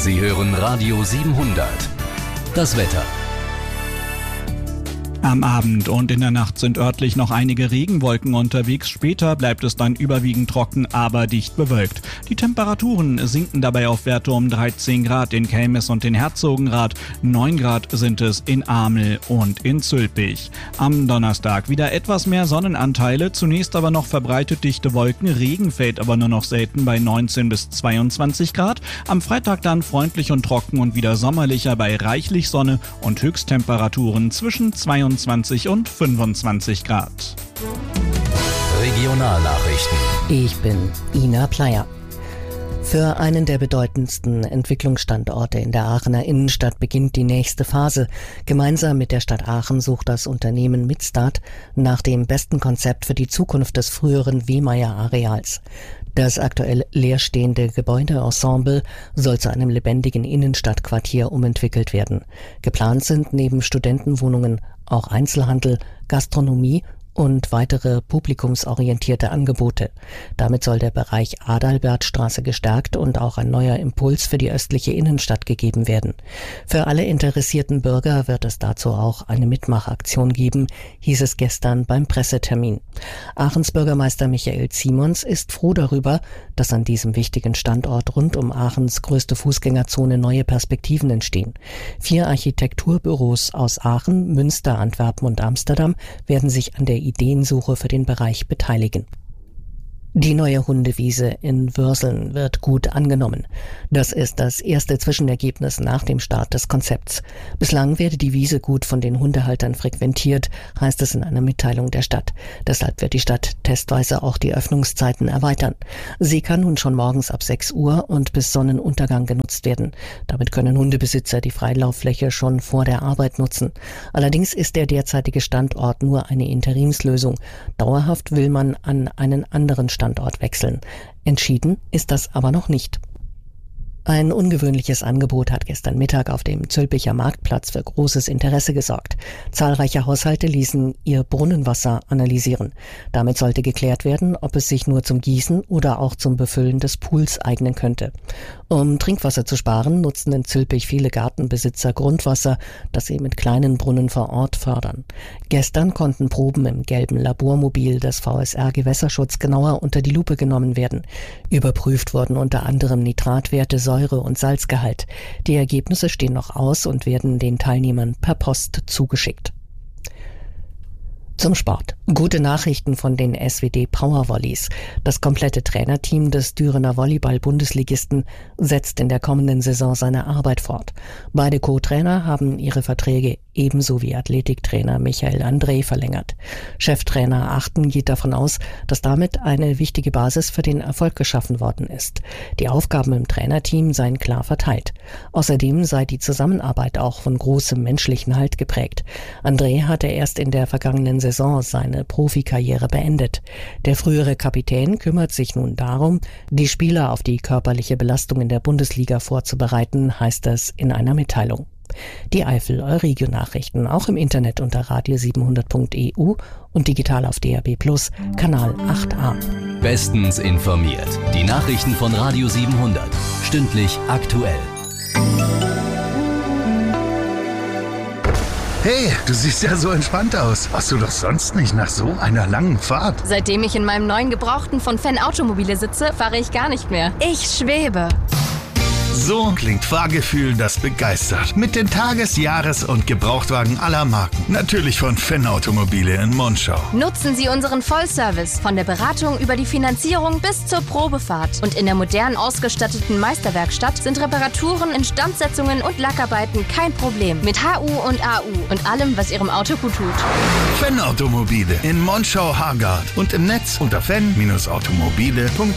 Sie hören Radio 700. Das Wetter. Am Abend und in der Nacht sind örtlich noch einige Regenwolken unterwegs. Später bleibt es dann überwiegend trocken, aber dicht bewölkt. Die Temperaturen sinken dabei auf Werte um 13 Grad in Kelmis und in Herzogenrath. 9 Grad sind es in Amel und in Zülpich. Am Donnerstag wieder etwas mehr Sonnenanteile, zunächst aber noch verbreitet dichte Wolken. Regen fällt aber nur noch selten bei 19 bis 22 Grad. Am Freitag dann freundlich und trocken und wieder sommerlicher bei reichlich Sonne und Höchsttemperaturen zwischen 22 und 25 Grad. Regionalnachrichten. Ich bin Ina Pleyer. Für einen der bedeutendsten Entwicklungsstandorte in der Aachener Innenstadt beginnt die nächste Phase. Gemeinsam mit der Stadt Aachen sucht das Unternehmen Midstart nach dem besten Konzept für die Zukunft des früheren Wehmeyer-Areals. Das aktuell leerstehende Gebäudeensemble soll zu einem lebendigen Innenstadtquartier umentwickelt werden. Geplant sind neben Studentenwohnungen auch Einzelhandel, Gastronomie und weitere publikumsorientierte Angebote. Damit soll der Bereich Adalbertstraße gestärkt und auch ein neuer Impuls für die östliche Innenstadt gegeben werden. Für alle interessierten Bürger wird es dazu auch eine Mitmachaktion geben, hieß es gestern beim Pressetermin. Aachens Bürgermeister Michael Simons ist froh darüber, dass an diesem wichtigen Standort rund um Aachens größte Fußgängerzone neue Perspektiven entstehen. 4 Architekturbüros aus Aachen, Münster, Antwerpen und Amsterdam werden sich an der Ideensuche für den Bereich beteiligen. Die neue Hundewiese in Würseln wird gut angenommen. Das ist das erste Zwischenergebnis nach dem Start des Konzepts. Bislang werde die Wiese gut von den Hundehaltern frequentiert, heißt es in einer Mitteilung der Stadt. Deshalb wird die Stadt testweise auch die Öffnungszeiten erweitern. Sie kann nun schon morgens ab 6 Uhr und bis Sonnenuntergang genutzt werden. Damit können Hundebesitzer die Freilauffläche schon vor der Arbeit nutzen. Allerdings ist der derzeitige Standort nur eine Interimslösung. Dauerhaft will man an einen anderen Standort wechseln. Entschieden ist das aber noch nicht. Ein ungewöhnliches Angebot hat gestern Mittag auf dem Zülpicher Marktplatz für großes Interesse gesorgt. Zahlreiche Haushalte ließen ihr Brunnenwasser analysieren. Damit sollte geklärt werden, ob es sich nur zum Gießen oder auch zum Befüllen des Pools eignen könnte. Um Trinkwasser zu sparen, nutzen in Zülpich viele Gartenbesitzer Grundwasser, das sie mit kleinen Brunnen vor Ort fördern. Gestern konnten Proben im gelben Labormobil des VSR Gewässerschutz genauer unter die Lupe genommen werden. Überprüft wurden unter anderem Nitratwerte, Säure- und Salzgehalt. Die Ergebnisse stehen noch aus und werden den Teilnehmern per Post zugeschickt. Zum Sport. Gute Nachrichten von den SWD Powervolleys. Das komplette Trainerteam des Dürener Volleyball-Bundesligisten setzt in der kommenden Saison seine Arbeit fort. Beide Co-Trainer haben ihre Verträge ebenso wie Athletiktrainer Michael André verlängert. Cheftrainer Achten geht davon aus, dass damit eine wichtige Basis für den Erfolg geschaffen worden ist. Die Aufgaben im Trainerteam seien klar verteilt. Außerdem sei die Zusammenarbeit auch von großem menschlichen Halt geprägt. André hatte erst in der vergangenen Saison seine Profikarriere beendet. Der frühere Kapitän kümmert sich nun darum, die Spieler auf die körperliche Belastung in der Bundesliga vorzubereiten, heißt es in einer Mitteilung. Die Eifel Euregio-Nachrichten auch im Internet unter radio700.eu und digital auf DAB+, Kanal 8a. Bestens informiert. Die Nachrichten von Radio 700. Stündlich aktuell. Hey, du siehst ja so entspannt aus. Warst du doch sonst nicht nach so einer langen Fahrt? Seitdem ich in meinem neuen Gebrauchten von Fan Automobile sitze, fahre ich gar nicht mehr. Ich schwebe. So klingt Fahrgefühl, das begeistert. Mit den Tages-, Jahres- und Gebrauchtwagen aller Marken. Natürlich von Fan Automobile in Monschau. Nutzen Sie unseren Vollservice von der Beratung über die Finanzierung bis zur Probefahrt. Und in der modern ausgestatteten Meisterwerkstatt sind Reparaturen, Instandsetzungen und Lackarbeiten kein Problem. Mit HU und AU und allem, was Ihrem Auto gut tut. Fan Automobile in Monschau-Hargard und im Netz unter fan-automobile.de.